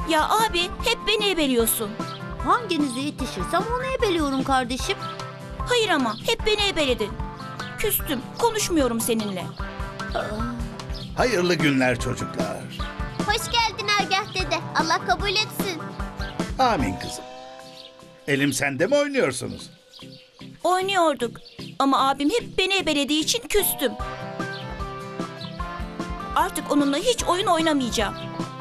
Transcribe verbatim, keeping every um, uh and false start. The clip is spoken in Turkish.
Ya abi hep beni ebeliyorsun. Hanginize yetişirsem onu ebeliyorum kardeşim. Hayır ama hep beni ebeledin. Küstüm, konuşmuyorum seninle. Hayırlı günler çocuklar. Hoş geldin Agah dede. Allah kabul etsin. Amin kızım. Elim sende mi oynuyorsunuz? Oynuyorduk ama abim hep beni ebelediği için küstüm. Artık onunla hiç oyun oynamayacağım.